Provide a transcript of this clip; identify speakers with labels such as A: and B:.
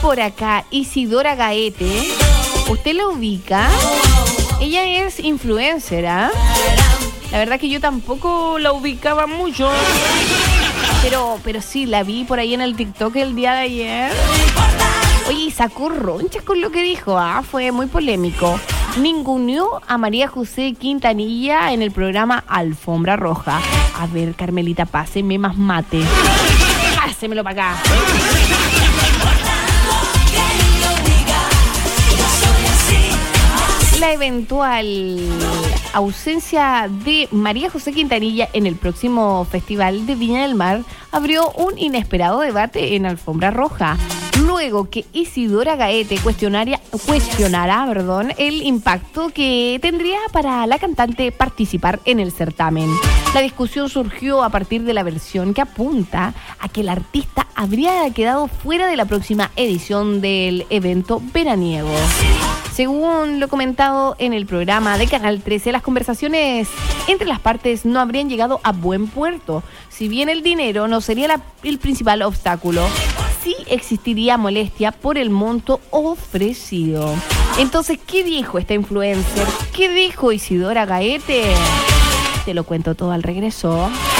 A: por acá Isidora Gaete. ¿Usted la ubica? Ella es influencer, ¿ah? La verdad que yo tampoco la ubicaba mucho. Pero sí, la vi por ahí en el TikTok el día de ayer. Oye, y sacó ronchas con lo que dijo, fue muy polémico. Ninguneó a María José Quintanilla en el programa Alfombra Roja. A ver, Carmelita, páseme más mate. Pásemelo para acá. La eventual ausencia de María José Quintanilla en el próximo Festival de Viña del Mar abrió un inesperado debate en Alfombra Roja. Luego que Isidora Gaete cuestionara, el impacto que tendría para la cantante participar en el certamen. La discusión surgió a partir de la versión que apunta a que el artista habría quedado fuera de la próxima edición del evento veraniego. Según lo comentado en el programa de Canal 13, las conversaciones entre las partes no habrían llegado a buen puerto. Si bien el dinero no sería el principal obstáculo, sí existiría molestia por el monto ofrecido. Entonces, ¿qué dijo esta influencer? ¿Qué dijo Isidora Gaete? Te lo cuento todo al regreso.